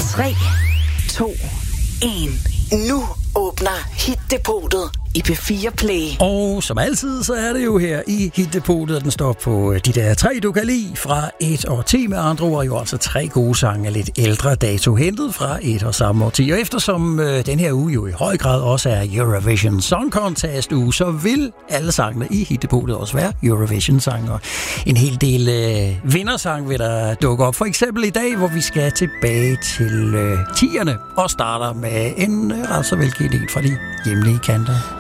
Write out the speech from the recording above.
3, 2, 1. Nu åbner Hit-depotet i P4 Play. Og som altid, så er det jo her i Hit-depotet, den står på de der 3, du kan lide fra 1 og 10 med andre ord. Jo altså 3 gode sange af lidt ældre dato, hentet fra et og samme årti. Og eftersom den her uge jo i høj grad også er Eurovision Song Contest uge, så vil alle sangene i Hit-depotet også være Eurovision-sange. Og en hel del vindersang vil der dukke op. For eksempel i dag, hvor vi skal tilbage til 10'erne og starter med en ret så velkendt en fra de hjemlige kanter.